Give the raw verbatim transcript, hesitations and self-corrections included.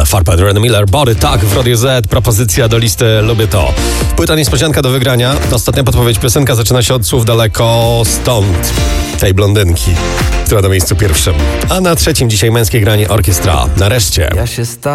Farpad, Ren Miller, Body Tak w Radiu Z, propozycja do listy Lubię To. Płyta niespodzianka do wygrania. Ostatnia podpowiedź, piosenka zaczyna się od słów Daleko Stąd, tej blondynki, która na miejscu pierwszym. A na trzecim dzisiaj męskie granie orkiestra. Nareszcie. Ja się sta-